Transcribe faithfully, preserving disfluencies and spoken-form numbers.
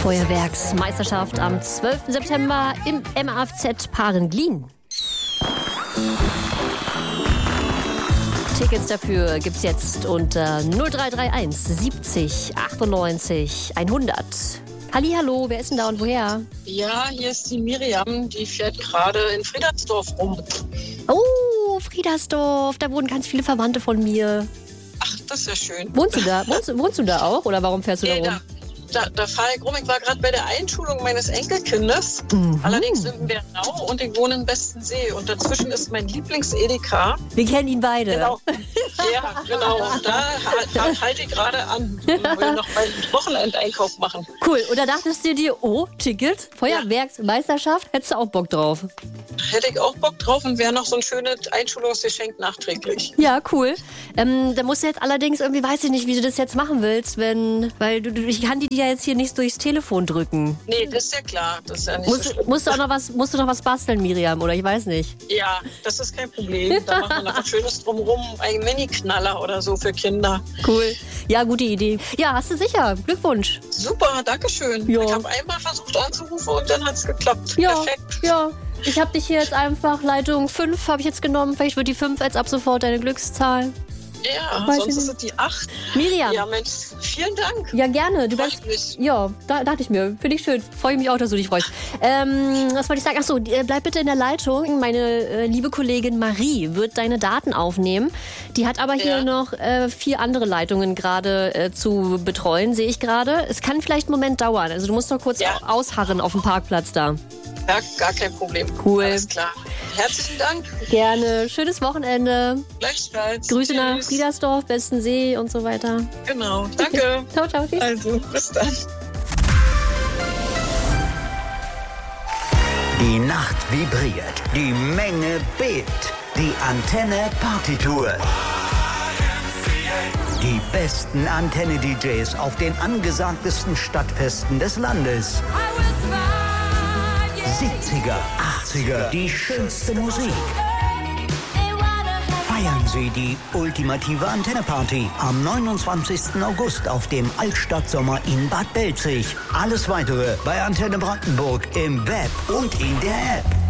Feuerwerksmeisterschaft am zwölften September im M A F Z Parenglin. Tickets dafür gibt's jetzt unter null drei drei eins siebzig achtundneunzig hundert. Hallihallo, wer ist denn da und woher? Ja, hier ist die Miriam, die fährt gerade in Friedersdorf rum. Oh, Friedersdorf, da wohnen ganz viele Verwandte von mir. Ach, das ist ja schön. Wohnst du da? Wohnst, wohnst du da auch oder warum fährst du Nee, da rum? Da, da fahre ich rum. Ich war gerade bei der Einschulung meines Enkelkindes. Mhm. Allerdings in Bernau und ich wohne in Bestensee. Und dazwischen ist mein Lieblings-Edeka. Wir kennen ihn beide. Genau. Ja, genau. Und da, da halte ich gerade an und will noch meinen Wochenendeinkauf machen. Cool. Und da dachtest du dir, oh, Ticket, Feuerwerksmeisterschaft, hättest du auch Bock drauf? Hätte ich auch Bock drauf und wäre noch so ein schönes Einschulungsgeschenk nachträglich. Ja, cool. Ähm, da musst du jetzt allerdings irgendwie, weiß ich nicht, wie du das jetzt machen willst, wenn, weil du, du ich kann die ja jetzt hier nicht durchs Telefon drücken. Nee, das ist ja klar. Das ist ja nicht Musst, so schlimm. musst, du auch noch was, musst du noch was basteln, Miriam, oder ich weiß nicht. Ja, das ist kein Problem. Da machen wir noch was Schönes drumherum. Ein Mini-Knaller oder so für Kinder. Cool. Ja, gute Idee. Ja, hast du sicher. Glückwunsch. Super, danke schön. Ja. Ich habe einmal versucht anzurufen und dann hat es geklappt. Ja, Perfekt. ja. Ich habe dich hier jetzt einfach, Leitung fünf habe ich jetzt genommen. Vielleicht wird die fünf jetzt ab sofort deine Glückszahl. Ja, Weiß sonst ich ist nicht. es die acht. Miriam. Ja, Mensch, vielen Dank. Ja, gerne. Du Freut kannst, mich. ja, da dachte ich mir. Finde ich schön. Freue ich mich auch, dass du dich freust. Ähm, was wollte ich sagen? Achso, bleib bitte in der Leitung. Meine äh, liebe Kollegin Marie wird deine Daten aufnehmen. Die hat aber hier Ja. noch äh, vier andere Leitungen gerade äh, zu betreuen, sehe ich gerade. Es kann vielleicht einen Moment dauern. Also du musst noch kurz Ja. ausharren auf dem Parkplatz da. Ja, gar kein Problem. Cool. Alles klar. Herzlichen Dank. Gerne. Schönes Wochenende. Gleichfalls. Grüße nach Tschüss. Friedersdorf, Bestensee und so weiter. Genau. Danke. Ciao, ciao. Tschüss. Also, bis dann. Die Nacht vibriert, die Menge bebt, die Antenne Partytour. Die besten Antenne-D Js auf den angesagtesten Stadtfesten des Landes. siebziger, achtziger, die schönste Musik. Feiern Sie die ultimative Antenne-Party am neunundzwanzigsten August auf dem Altstadtsommer in Bad Belzig. Alles Weitere bei Antenne Brandenburg im Web und in der App.